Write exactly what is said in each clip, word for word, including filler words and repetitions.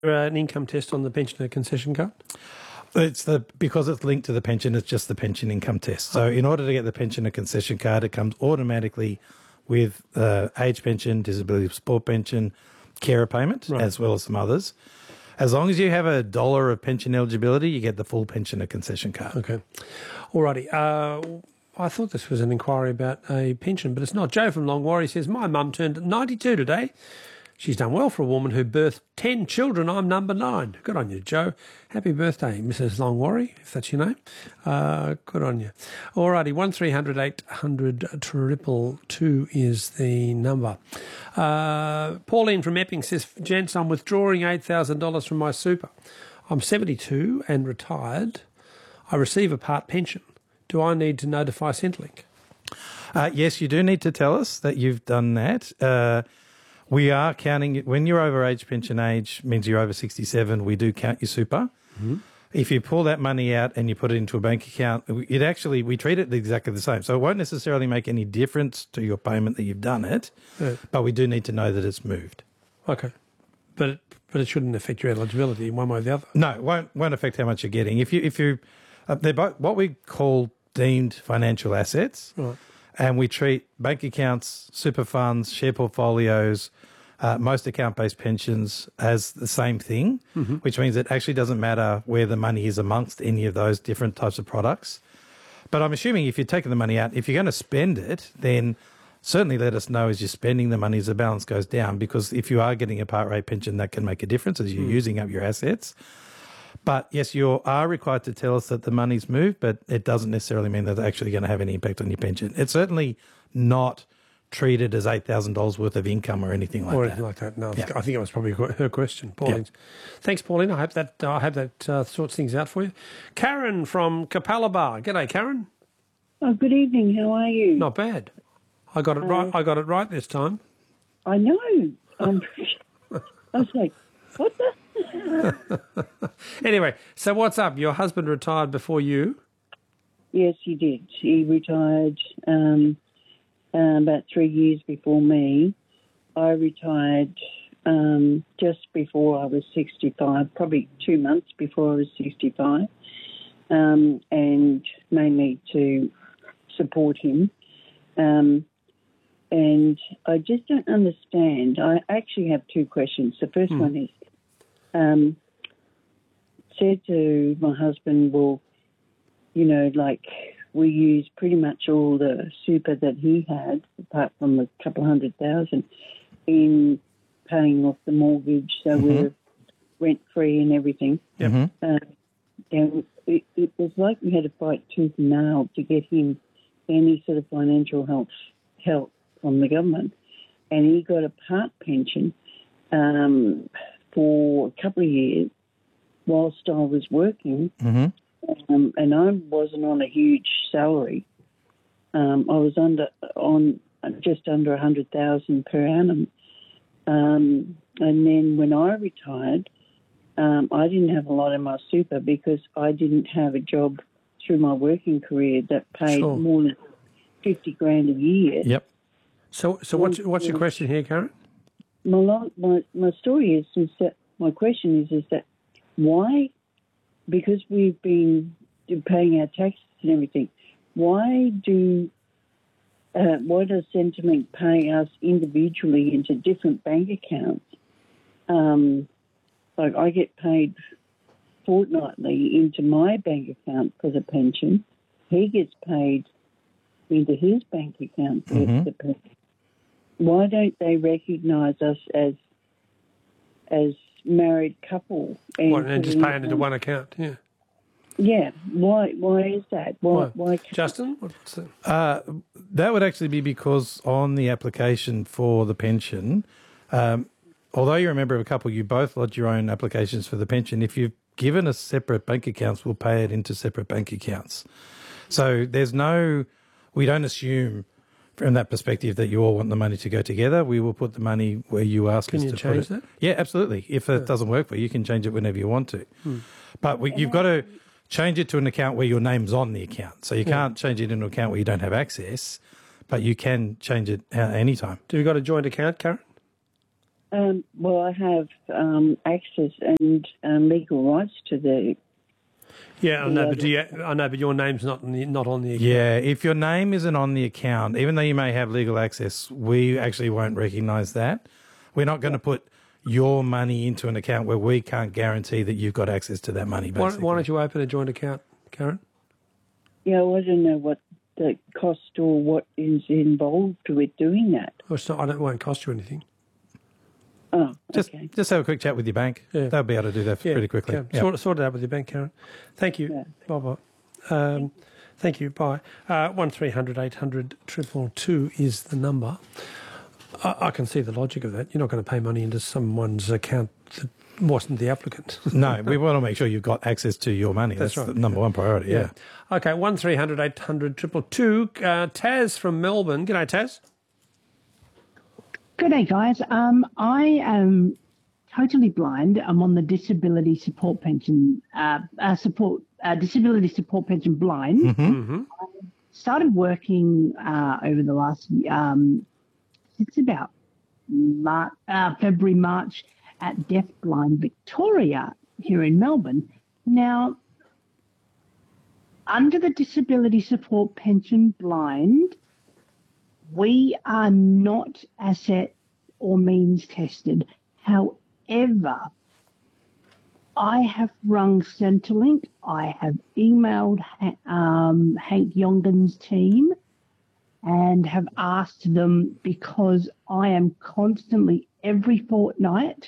uh, an income test on the pensioner concession card? It's the because it's linked to the pension. It's just the pension income test. So in order to get the pensioner concession card, it comes automatically with uh, age pension, disability support pension, carer payment, right, as well as some others. As long as you have a dollar of pension eligibility, you get the full pensioner concession card. Okay. All righty. Uh, I thought this was an inquiry about a pension, but it's not. Joe from Longwarry says, my mum turned ninety-two today. She's done well for a woman who birthed ten children. I'm number nine. Good on you, Joe. Happy birthday, Missus Longwarry, if that's your name. Uh, good on you. All righty, one three hundred eight hundred triple two is the number. Uh, Pauline from Epping says, gents, I'm withdrawing eight thousand dollars from my super. I'm seventy-two and retired. I receive a part pension. Do I need to notify Centrelink? Uh, yes, you do need to tell us that you've done that. Uh, We are counting, when you're over age pension age, means you're over sixty-seven, we do count your super. Mm-hmm. If you pull that money out and you put it into a bank account, it actually, we treat it exactly the same. So it won't necessarily make any difference to your payment that you've done it, yeah, but we do need to know that it's moved. Okay. But it, but it shouldn't affect your eligibility in one way or the other? No, it won't, won't affect how much you're getting. If you, if you, uh, they're both what we call deemed financial assets. Right. And we treat bank accounts, super funds, share portfolios, uh, most account-based pensions as the same thing, mm-hmm, which means it actually doesn't matter where the money is amongst any of those different types of products. But I'm assuming if you're taking the money out, if you're going to spend it, then certainly let us know as you're spending the money as the balance goes down, because if you are getting a part rate pension, that can make a difference as you're mm. using up your assets. But yes, you are required to tell us that the money's moved, but it doesn't necessarily mean that they're actually going to have any impact on your pension. It's certainly not treated as eight thousand dollars worth of income or anything like or that. anything like that. No, yeah. I think it was probably her question, Pauline. Yeah. Thanks, Pauline. I hope that uh, I hope that uh, sorts things out for you. Karen from Capalaba. G'day, Karen. Oh, good evening. How are you? Not bad. I got it uh, right. I got it right this time. I know. Um, I was like, what the? Anyway, so what's up? Your husband retired before you? Yes, he did. He retired um, uh, about three years before me. I retired um, just before I was sixty-five, probably two months before I was sixty-five, um, and mainly to support him. Um, and I just don't understand. I actually have two questions. The first hmm. one is, Um, said to my husband, well, you know, like we use pretty much all the super that he had, apart from a couple of hundred thousand, in paying off the mortgage, so mm-hmm. we're rent-free and everything. Mm-hmm. Uh, and it, it was like we had to fight tooth and nail to get him any sort of financial help, help from the government. And he got a part pension um for a couple of years whilst I was working, mm-hmm. um, and I wasn't on a huge salary. Um, I was under on just under a hundred thousand per annum, um, and then when I retired, um, I didn't have a lot in my super because I didn't have a job through my working career that paid sure. more than fifty grand a year. Yep. So, so what's what's your question here, Karen? My, my my story is is that my question is is that why, because we've been paying our taxes and everything, why do uh, why does Centrelink pay us individually into different bank accounts? Um, like I get paid fortnightly into my bank account for the pension. He gets paid into his bank account for mm-hmm. the pension. Why don't they recognise us as as married couple? And, what, and just pay it into one account, yeah. Yeah, why Why is that? Why? why Justin? What's that? Uh, that would actually be because on the application for the pension, um, although you're a member of a couple, you both lodge your own applications for the pension. If you've given us separate bank accounts, we'll pay it into separate bank accounts. So there's no, we don't assume from that perspective that you all want the money to go together. We will put the money where you ask can us you to change put it. That? Yeah, absolutely. If it yeah. doesn't work for you, you can change it whenever you want to. Hmm. But we, you've got to change it to an account where your name's on the account. So you yeah. can't change it into an account where you don't have access, but you can change it uh, anytime. Do you got a joint account, Karen? Um, well, I have um, access and um, legal rights to the. Yeah, I know, but do you, I know, but your name's not on the, not on the account. Yeah, if your name isn't on the account, even though you may have legal access, we actually won't recognise that. We're not going to put your money into an account where we can't guarantee that you've got access to that money, Why, basically. why don't you open a joint account, Karen? Yeah, well, I don't know what the cost or what is involved with doing that. Well, it's not, I don't, it won't cost you anything. Oh, Just, okay. just have a quick chat with your bank. Yeah. They'll be able to do that Yeah, pretty quickly. yeah. Yeah. Sort, sort it out with your bank, Karen. Thank you. Yeah. Bye-bye. Um, thank you. Bye. Uh, one three hundred eight hundred triple two is the number. I, I can see the logic of that. You're not going to pay money into someone's account that wasn't the applicant. No, we want to make sure you've got access to your money. That's That's, right. the number one priority, yeah. Okay, one three hundred eight hundred triple two. Uh, Taz from Melbourne. G'day, Taz. Good day, guys. Um, I am totally blind. I'm on the disability support pension, uh, uh, support uh, disability support pension blind. Mm-hmm. Started working uh, over the last um, it's about Mar- uh, February, March at Deafblind Victoria here in Melbourne. Now, under the disability support pension blind, we are not asset or means tested. However, I have rung Centrelink. I have emailed um, Hank Yongan's team and have asked them, because I am constantly every fortnight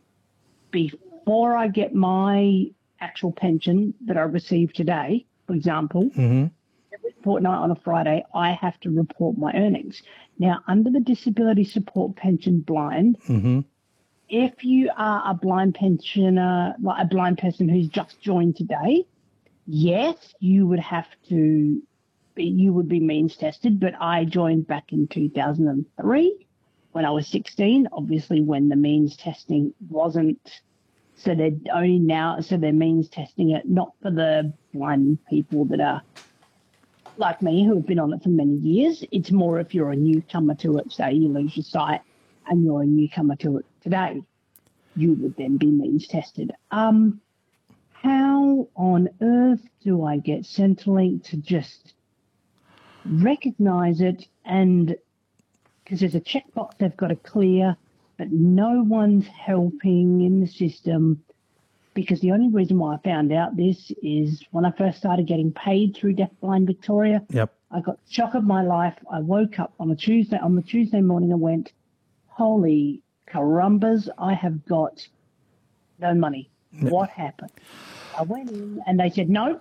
before I get my actual pension that I received today, for example, Mm-hmm. every fortnight on a Friday, I have to report my earnings. Now, under the disability support pension blind, Mm-hmm. if you are a blind pensioner, like a blind person who's just joined today, yes, you would have to, be, you would be means tested, but I joined back in two thousand three when I was sixteen, obviously when the means testing wasn't, so they're only now, so they're means testing it, not for the blind people that are like me who have been on it for many years. It's more if you're a newcomer to it, say you lose your sight and you're a newcomer to it today, you would then be means tested. Um, how on earth do I get Centrelink to just recognise it? And because there's a checkbox they've got to clear, but no one's helping in the system. Because the only reason why I found out this is when I first started getting paid through Deafblind Victoria. Yep. I got the shock of my life. I woke up on a Tuesday, on the Tuesday morning and went, holy carumbas, I have got no money. What happened? I went in and they said, no,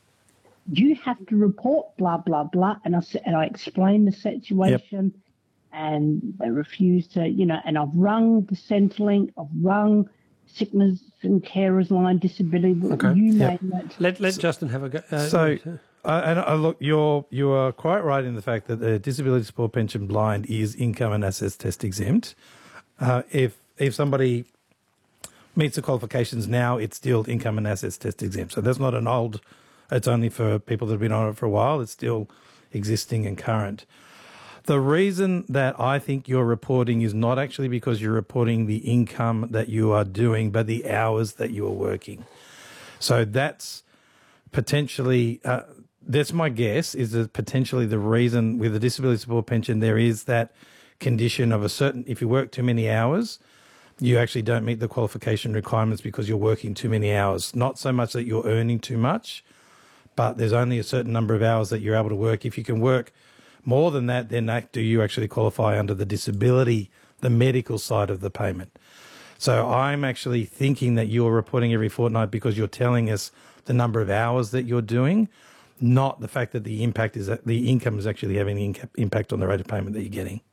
you have to report blah, blah, blah. And I, said, and I explained the situation and they refused to, you know, and I've rung the Centrelink, I've rung sickness and carers line, disability, Okay. you Yep. name it. Let let Justin have a go. Uh, So, uh, and uh, look, you're you are quite right in the fact that the disability support pension blind is income and assets test exempt. Uh, if if somebody meets the qualifications now, it's still income and assets test exempt. So that's not an old. It's only for people that have been on it for a while. It's still existing and current. The reason that I think you're reporting is not actually because you're reporting the income that you are doing, but the hours that you are working. So that's potentially, uh, that's my guess, is that potentially the reason with the disability support pension, there is that condition of a certain, if you work too many hours, you actually don't meet the qualification requirements because you're working too many hours. Not so much that you're earning too much, but there's only a certain number of hours that you're able to work. If you can work more than that, then that, do you actually qualify under the disability, the medical side of the payment? So I'm actually thinking that you're reporting every fortnight because you're telling us the number of hours that you're doing, not the fact that the impact is that the income is actually having an impact on the rate of payment that you're getting.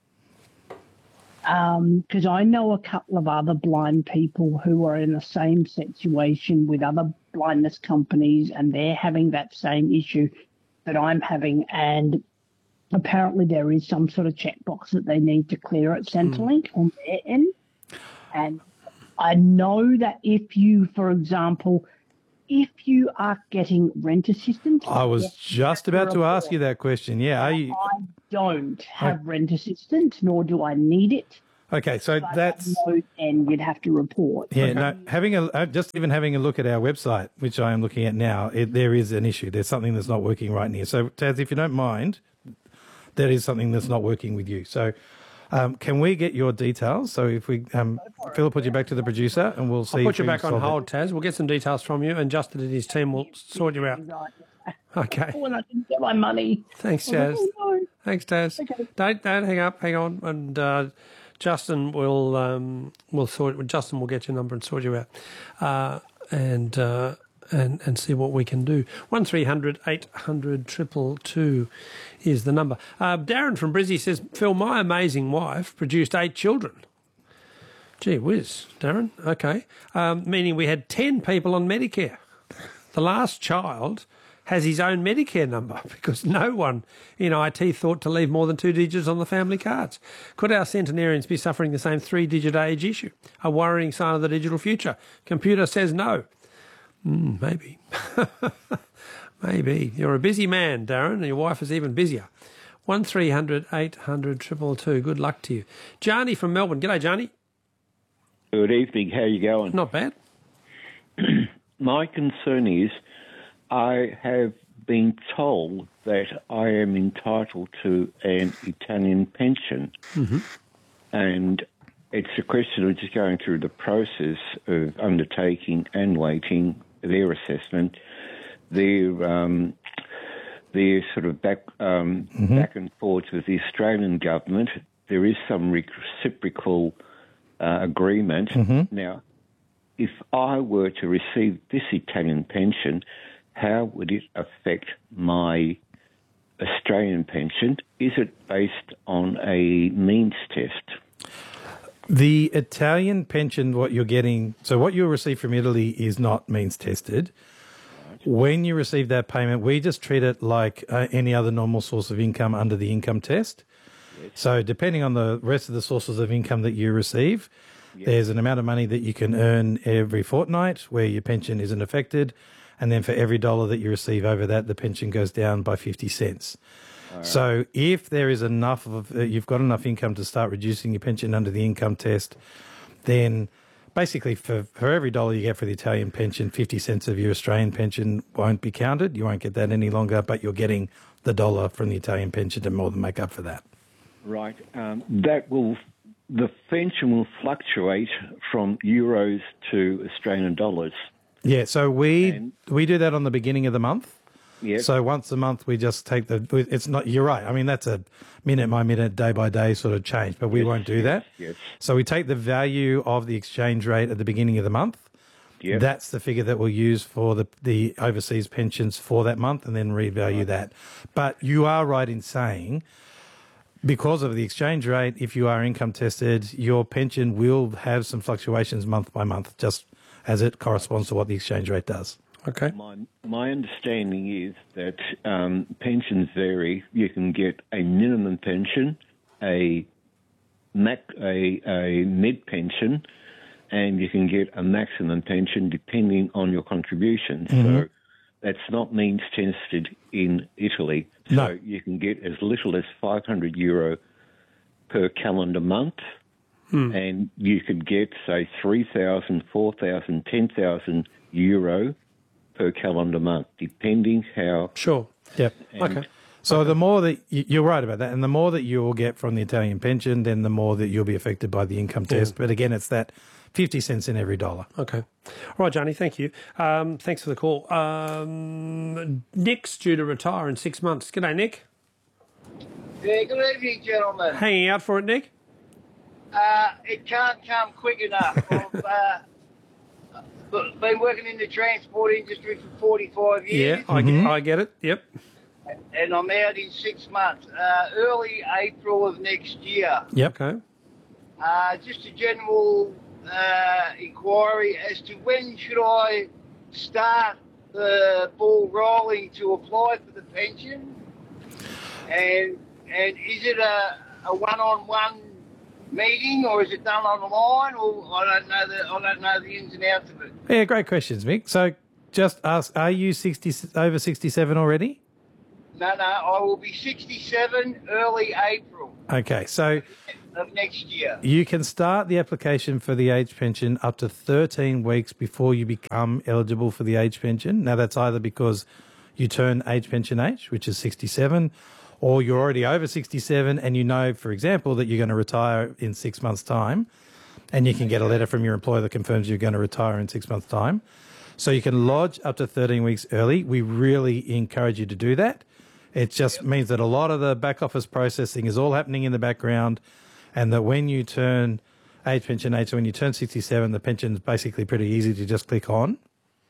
Because um, I know a couple of other blind people who are in the same situation with other blindness companies, and they're having that same issue that I'm having. And apparently there is some sort of checkbox that they need to clear at Centrelink mm. on their end. And I know that if you, for example, if you are getting rent assistance... I was just about to ask you that question. Yeah. Are you... I don't have rent assistance, nor do I need it. Okay, so But that's at no end you'd have to report. yeah. No, having a uh, just even having a look at our website, which I am looking at now, it, there is an issue. There's something that's not working right here. So Taz, if you don't mind, that is something that's not working with you. So. Um, can we get your details? So if we, um, Phil will put you back to the producer and we'll see. I'll put if you we back can on solve hold, it. Taz. We'll get some details from you, and Justin and his team will sort you out. Okay. When I didn't get my money. Thanks, I was Taz. like, oh, no. Thanks, Taz. Okay. Don't don't hang up. Hang on, and uh, Justin will um, will sort. Justin will get your number and sort you out, uh, and. Uh, And, and see what we can do. One three hundred eight hundred triple two is the number. Uh, Darren from Brizzy says, Phil, my amazing wife produced eight children. Gee whiz, Darren. Okay. Um, meaning we had ten people on Medicare. The last child has his own Medicare number because no one in I T thought to leave more than two digits on the family cards. Could our centenarians be suffering the same three-digit age issue? A worrying sign of the digital future? Computer says no. Mm, maybe. Maybe. You're a busy man, Darren, and your wife is even busier. one three hundred eight hundred two two two. Good luck to you. Johnny from Melbourne. G'day, Johnny. Good evening. How you going? Not bad. My concern is I have been told that I am entitled to an Italian pension. Mm-hmm. And it's a question of just going through the process of undertaking and waiting their assessment, their um, their sort of back um, Mm-hmm. back and forth with the Australian government. There is some reciprocal uh, agreement. Mm-hmm. Now, if I were to receive this Italian pension, how would it affect my Australian pension? Is it based on a means test? The Italian pension, what you're getting, so what you'll receive from Italy is not means tested. When you receive that payment, we just treat it like uh, any other normal source of income under the income test. Yes. So depending on the rest of the sources of income that you receive, Yes. there's an amount of money that you can earn every fortnight where your pension isn't affected. And then for every dollar that you receive over that, the pension goes down by fifty cents. Right. So if there is enough of, uh, you've got enough income to start reducing your pension under the income test, then basically for, for every dollar you get for the Italian pension, fifty cents of your Australian pension won't be counted. You won't get that any longer, but you're getting the dollar from the Italian pension to more than make up for that. Right. Um, that will, the pension will fluctuate from euros to Australian dollars. Yeah, so we And- we do that on the beginning of the month. Yes. So once a month we just take the, it's not, you're right. I mean, that's a minute by minute, day by day sort of change, but we Yes, won't do that. yes. So we take the value of the exchange rate at the beginning of the month. Yep. That's the figure that we'll use for the, the overseas pensions for that month and then revalue that. But you are right in saying, because of the exchange rate, if you are income tested, your pension will have some fluctuations month by month, just as it corresponds to what the exchange rate does. Okay. My, my understanding is that um, pensions vary. You can get a minimum pension, a mac, a, a mid pension, and you can get a maximum pension depending on your contribution. Mm-hmm. So that's not means tested in Italy. So No. you can get as little as five hundred euro per calendar month. Hmm. And you could get, say, three thousand, four thousand, ten thousand euro per calendar month, depending how... Sure. Yep. Okay. So the more that you- you're right about that, and the more that you'll get from the Italian pension, then the more that you'll be affected by the income test. But again, it's that fifty cents in every dollar. Okay. All right, Johnny, thank you. Um, thanks for the call. Um, Nick's due to retire in six months. G'day, Nick. Yeah, good evening, gentlemen. Hanging out for it, Nick? Uh, it can't come quick enough. I've uh, been working in the transport industry for forty-five Yeah, years, I, get, I get it. Yep. and I'm out in six months. Uh, early April of next year. Yep. Okay. Uh, just a general uh, inquiry as to when should I start the ball rolling to apply for the pension, and and is it a, a one-on-one meeting or is it done online? Or I don't know the I don't know the ins and outs of it. Yeah, great questions, Mick. So just ask, are you sixty over sixty-seven already? No, no, I will be sixty-seven early April. Okay, so of next year. you can start the application for the age pension up to thirteen weeks before you become eligible for the age pension. Now, that's either because you turn age pension age, which is sixty-seven, or you're already over sixty-seven and you know, for example, that you're going to retire in six months' time, and you can get a letter from your employer that confirms you're going to retire in six months' time. So you can lodge up to thirteen weeks early. We really encourage you to do that. It just means that a lot of the back office processing is all happening in the background, and that when you turn age pension age, so when you turn sixty-seven, the pension is basically pretty easy to just click on.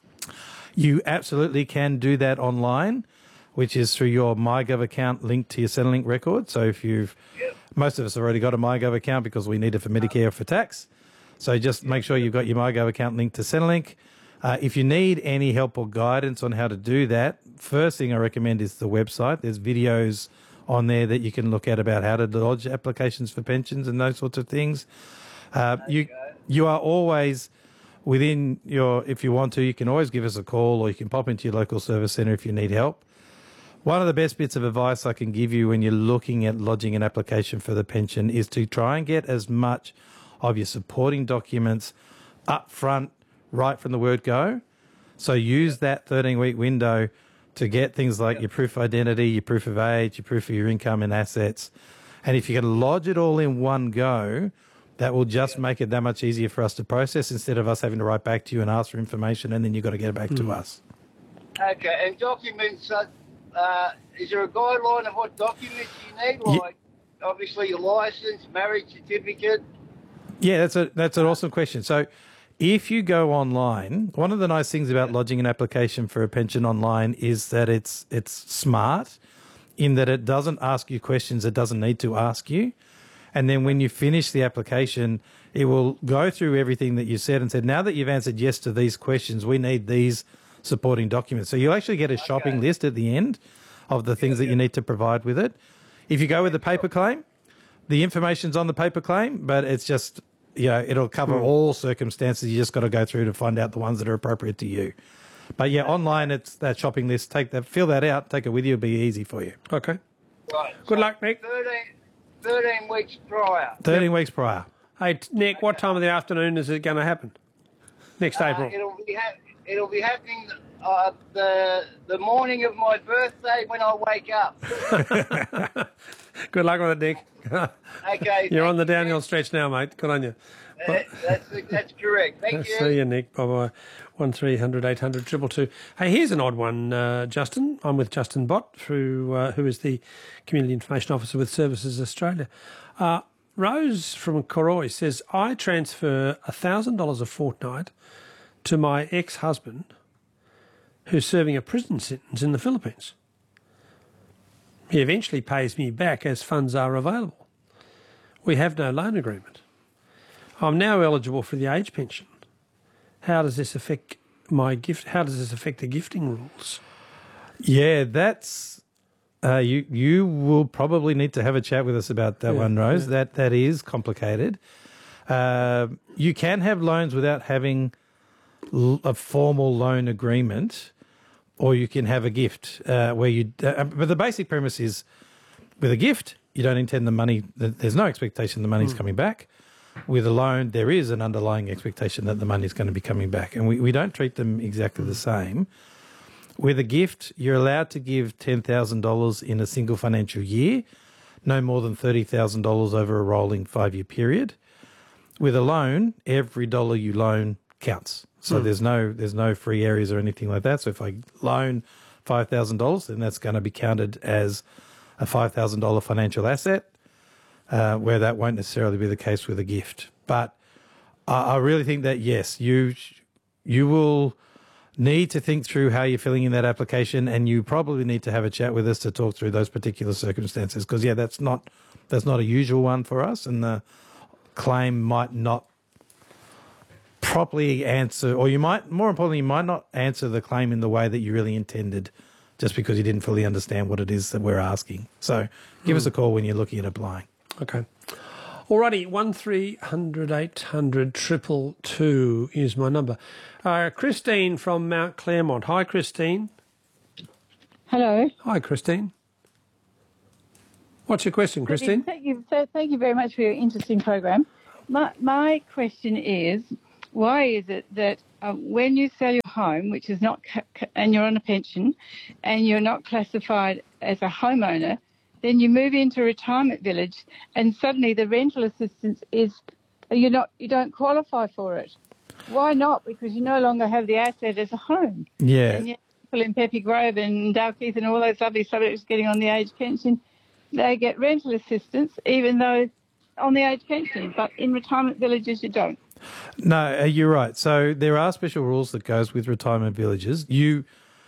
You absolutely can do that online, which is through your MyGov account linked to your Centrelink record. So if you've, most of us have already got a MyGov account because we need it for Medicare or for tax. So just make sure you've got your MyGov account linked to Centrelink. Uh, if you need any help or guidance on how to do that, first thing I recommend is the website. There's videos on there that you can look at about how to lodge applications for pensions and those sorts of things. Uh, you you are always within your, if you want to, you can always give us a call, or you can pop into your local service centre if you need help. One of the best bits of advice I can give you when you're looking at lodging an application for the pension is to try and get as much of your supporting documents up front, right from the word go. So use that thirteen-week window to get things like your proof of identity, your proof of age, your proof of your income and assets. And if you can lodge it all in one go, that will just make it that much easier for us to process, instead of us having to write back to you and ask for information and then you've got to get it back mm. to us. Okay, and documents, uh, uh, is there a guideline of what documents you need? Like, yeah. Obviously your licence, marriage certificate? Yeah, that's a that's an awesome question. So if you go online, one of the nice things about lodging an application for a pension online is that it's it's smart in that it doesn't ask you questions it doesn't need to ask you. And then when you finish the application, it will go through everything that you said and said, now that you've answered yes to these questions, we need these supporting documents. So you'll actually get a shopping okay. list at the end of the things yeah, that yeah. you need to provide with it. If you go with the paper claim, the information's on the paper claim, but it's just, you know, it'll cover mm. all circumstances. You just got to go through to find out the ones that are appropriate to you. But yeah, online, it's that shopping list. Take that, fill that out, take it with you. It'll be easy for you. Okay. Right. Good so luck, Nick. thirteen, thirteen weeks prior. thirteen yep. weeks prior. Hey, Nick, what time of the afternoon is it going to happen? Next uh, April. It'll be ha- it'll be happening uh, the the morning of my birthday when I wake up. Good luck with it, Nick. Okay. You're on the downhill stretch now, mate. Good on you. Uh, that's that's correct. Thank you. See you, Nick. Bye-bye. one three hundred eight hundred two two two. Hey, here's an odd one, uh, Justin. I'm with Justin Bott, through, uh, who is the Community Information Officer with Services Australia. Uh, Rose from Corroy says, I transfer one thousand dollars a fortnight to my ex-husband who's serving a prison sentence in the Philippines. He eventually pays me back as funds are available. We have no loan agreement. I'm now eligible for the age pension. How does this affect my gift? How does this affect the gifting rules? Yeah, that's uh, you. You will probably need to have a chat with us about that yeah, one, Rose. Yeah. That that is complicated. Uh, you can have loans without having l- a formal loan agreement, or you can have a gift uh, where you. Uh, but the basic premise is, with a gift, you don't intend the money. There's no expectation the money's mm. coming back. With a loan, there is an underlying expectation that the money is going to be coming back, and we, we don't treat them exactly the same. With a gift, you're allowed to give ten thousand dollars in a single financial year, no more than thirty thousand dollars over a rolling five-year period. With a loan, every dollar you loan counts. So mm. there's no there's no free areas or anything like that. So if I loan five thousand dollars, then that's going to be counted as a five thousand dollars financial asset. Uh, where that won't necessarily be the case with a gift. But I, I really think that, yes, you you will need to think through how you're filling in that application, and you probably need to have a chat with us to talk through those particular circumstances, because, yeah, that's not that's not a usual one for us, and the claim might not properly answer, or you might, more importantly, you might not answer the claim in the way that you really intended, just because you didn't fully understand what it is that we're asking. So give mm. us a call when you're looking at applying. Okay. Alrighty, one three hundred eight hundred triple two is my number. Uh, Christine from Mount Claremont. Hi, Christine. Hello. Hi, Christine. What's your question, Christine? Thank you, thank you very much for your interesting program. My, my question is, why is it that uh, when you sell your home, which is not, ca- and you're on a pension, and you're not classified as a homeowner, then you move into a retirement village, and suddenly the rental assistance is you're not, you don't qualify for it. Why not? Because you no longer have the asset as a home. Yeah. And yet people in Peppy Grove and Dalkeith and all those lovely suburbs getting on the age pension, they get rental assistance even though on the age pension, but in retirement villages you don't. No, you're right. So there are special rules that goes with retirement villages. You,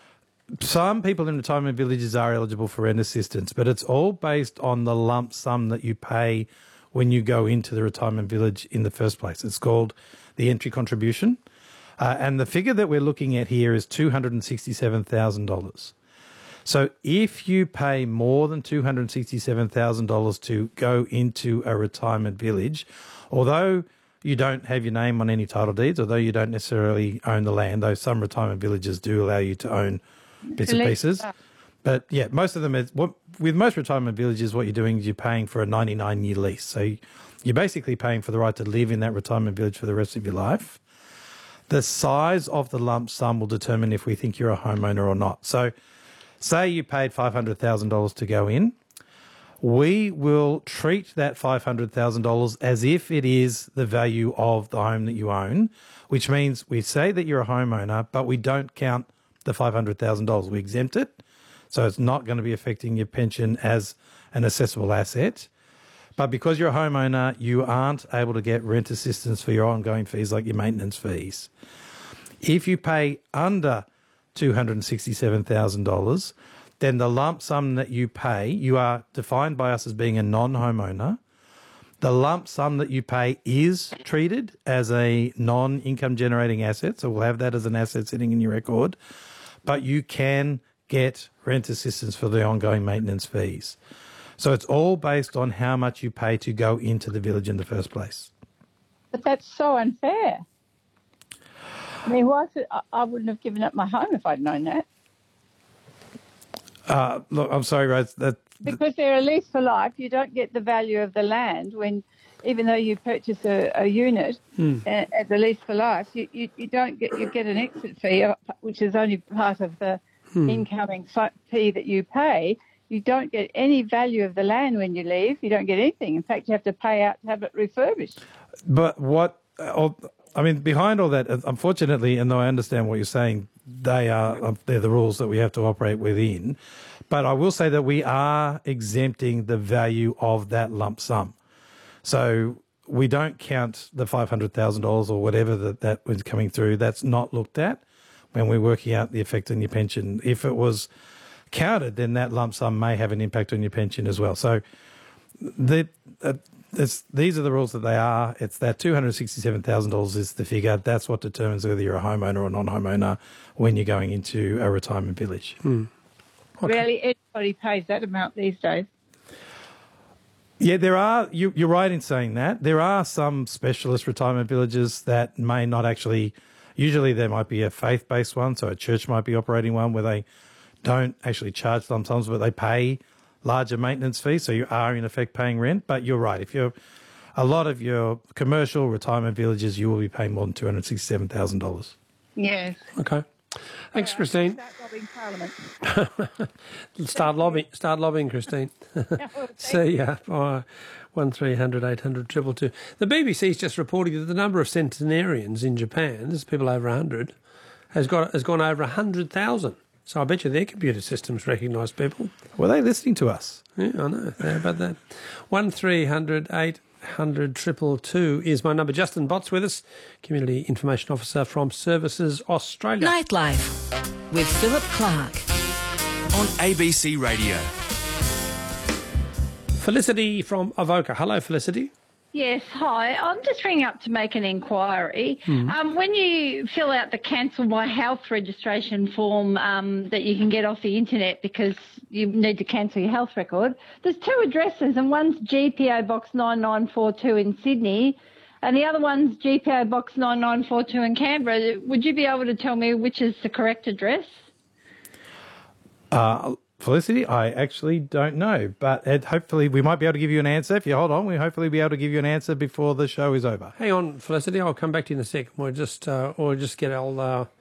some people in retirement villages are eligible for rent assistance, but it's all based on the lump sum that you pay when you go into the retirement village in the first place. It's called the entry contribution. Uh, and the figure that we're looking at here is two hundred sixty-seven thousand dollars. So if you pay more than two hundred sixty-seven thousand dollars to go into a retirement village, although you don't have your name on any title deeds, although you don't necessarily own the land, though some retirement villages do allow you to own bits and pieces. But yeah, most of them, is, what, with most retirement villages, what you're doing is you're paying for a ninety-nine year lease. So you're basically paying for the right to live in that retirement village for the rest of your life. The size of the lump sum will determine if we think you're a homeowner or not. So say you paid five hundred thousand dollars to go in. We will treat that five hundred thousand dollars as if it is the value of the home that you own, which means we say that you're a homeowner, but we don't count the five hundred thousand dollars. We exempt it. So it's not going to be affecting your pension as an assessable asset. But because you're a homeowner, you aren't able to get rent assistance for your ongoing fees like your maintenance fees. If you pay under two hundred sixty-seven thousand dollars, then the lump sum that you pay, you are defined by us as being a non-homeowner. The lump sum that you pay is treated as a non-income generating asset. So we'll have that as an asset sitting in your record. But you can get rent assistance for the ongoing maintenance fees. So it's all based on how much you pay to go into the village in the first place. But that's so unfair. I mean, why should, I, I wouldn't have given up my home if I'd known that. Uh, look, I'm sorry, Rose. That, because they're a lease for life, you don't get the value of the land when, even though you purchase a, a unit hmm. as a lease for life, you, you, you don't get, you get an exit fee, which is only part of the hmm. incoming fee that you pay. You don't get any value of the land when you leave. You don't get anything. In fact, you have to pay out to have it refurbished. But what, I mean, behind all that, unfortunately, and though I understand what you're saying, they are, they're the rules that we have to operate within. But I will say that we are exempting the value of that lump sum. So we don't count the five hundred thousand dollars or whatever that, that was coming through. That's not looked at when we're working out the effect on your pension. If it was counted, then that lump sum may have an impact on your pension as well. So the, uh, it's, these are the rules that they are. It's that two hundred sixty-seven thousand dollars is the figure. That's what determines whether you're a homeowner or non-homeowner when you're going into a retirement village. Hmm. Okay. Really, everybody pays that amount these days. Yeah, there are, you, you're right in saying that. There are some specialist retirement villages that may not actually, usually there might be a faith-based one, so a church might be operating one where they don't actually charge lump sums, but they pay larger maintenance fees, so you are in effect paying rent. But you're right, if you're a lot of your commercial retirement villages, you will be paying more than two hundred sixty-seven thousand dollars. Yes. Okay. Thanks, uh, Christine. Start lobbying Parliament. start lobbying, start lobbying, Christine. See ya. Oh, one three hundred eight hundred two two two. The B B C's just reporting that the number of centenarians in Japan, there's people over one hundred, has got has gone over one hundred thousand. So I bet you their computer systems recognise people. Were they listening to us? Yeah, I know. How about that? one three hundred eight hundred two two two is my number. Justin Bott's with us, Community Information Officer from Services Australia. Nightlife with Philip Clark on A B C Radio. Felicity from Avoca. Hello, Felicity. Yes, hi. I'm just ringing up to make an inquiry. Mm. Um, when you fill out the cancel my health registration form um, that you can get off the internet because you need to cancel your health record, there's two addresses and one's G P O Box nine nine four two in Sydney and the other one's G P O Box nine nine four two in Canberra. Would you be able to tell me which is the correct address? Uh, Felicity, I actually don't know, but Ed, hopefully we might be able to give you an answer. If you hold on, we'll hopefully be able to give you an answer before the show is over. Hang on, Felicity. I'll come back to you in a sec. We'll just, uh, we'll just get our uh,